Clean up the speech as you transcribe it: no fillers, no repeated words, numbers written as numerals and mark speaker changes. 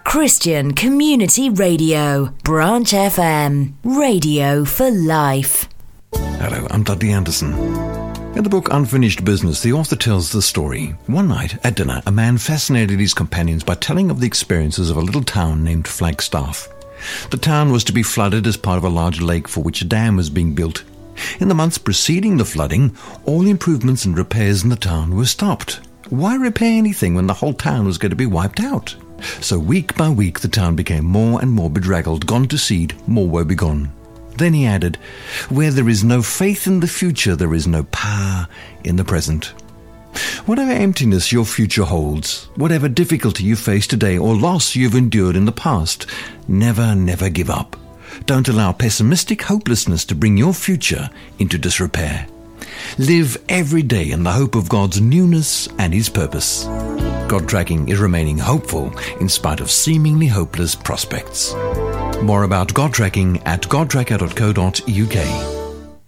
Speaker 1: Christian Community Radio, Branch FM, radio for life.
Speaker 2: Hello, I'm Dudley Anderson. In the book Unfinished Business, the author tells the story. One night, at dinner, a man fascinated his companions by telling of the experiences of a little town named Flagstaff. The town was to be flooded as part of a large lake for which a dam was being built. In the months preceding the flooding, all improvements and repairs in the town were stopped. Why repair anything when the whole town was going to be wiped out? So week by week the town became more and more bedraggled, gone to seed, more woe begone. Then he added, where there is no faith in the future, there is no power in the present. Whatever emptiness your future holds, whatever difficulty you face today or loss you've endured in the past, never give up. Don't allow pessimistic hopelessness to bring your future into disrepair. Live every day in the hope of God's newness and His purpose. God Tracking is remaining hopeful in spite of seemingly hopeless prospects. More about God Tracking at godtracker.co.uk.